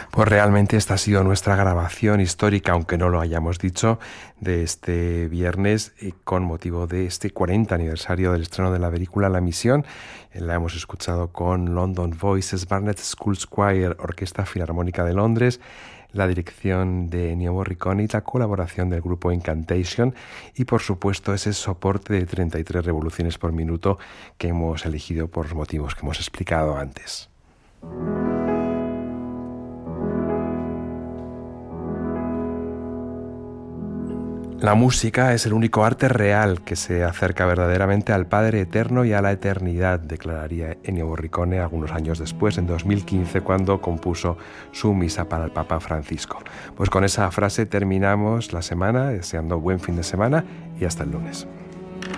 Pues realmente esta ha sido nuestra grabación histórica, aunque no lo hayamos dicho, de este viernes con motivo de este 40 aniversario del estreno de la película La Misión. La hemos escuchado con London Voices, Barnet School Choir, Orquesta Filarmónica de Londres, la dirección de Ennio Morricone y la colaboración del grupo Incantation y por supuesto ese soporte de 33 revoluciones por minuto que hemos elegido por los motivos que hemos explicado antes. La música es el único arte real que se acerca verdaderamente al Padre Eterno y a la eternidad, declararía Ennio Morricone algunos años después, en 2015, cuando compuso su misa para el Papa Francisco. Pues con esa frase terminamos la semana, deseando buen fin de semana y hasta el lunes.